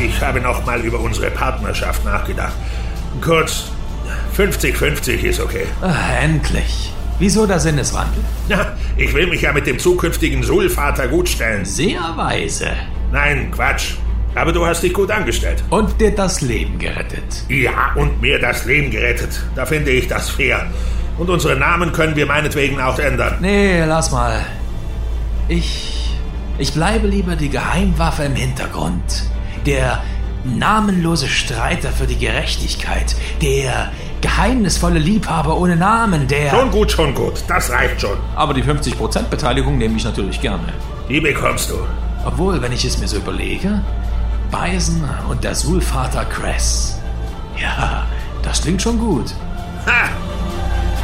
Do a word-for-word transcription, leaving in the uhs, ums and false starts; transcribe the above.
ich habe noch mal über unsere Partnerschaft nachgedacht. Kurz, fünfzig fünfzig ist okay. Ach, endlich. Wieso der Sinneswandel? Ja, ich will mich ja mit dem zukünftigen Sul-Vater gut stellen. Sehr weise. Nein, Quatsch. Aber du hast dich gut angestellt. Und dir das Leben gerettet. Ja, und mir das Leben gerettet. Da finde ich das fair. Und unsere Namen können wir meinetwegen auch ändern. Nee, lass mal. Ich... Ich bleibe lieber die Geheimwaffe im Hintergrund. Der namenlose Streiter für die Gerechtigkeit. Der geheimnisvolle Liebhaber ohne Namen. Der... Schon gut, schon gut. Das reicht schon. Aber die fünfzig Prozent Beteiligung nehme ich natürlich gerne. Die bekommst du. Obwohl, wenn ich es mir so überlege... Bison und der Sul-Vater Cress. Ja, das klingt schon gut. Ha!